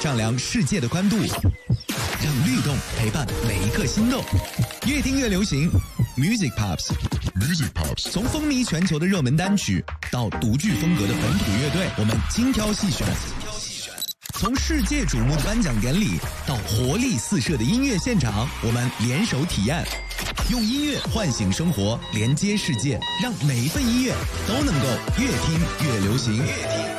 丈量世界的宽度，让律动陪伴每一个心动。越听越流行 ，Music Pops。Music Pops 从风靡全球的热门单曲到独具风格的本土乐队，我们精挑细选。从世界瞩目的颁奖典礼到活力四射的音乐现场，我们联手体验，用音乐唤醒生活，连接世界，让每一份音乐都能够越听越流行。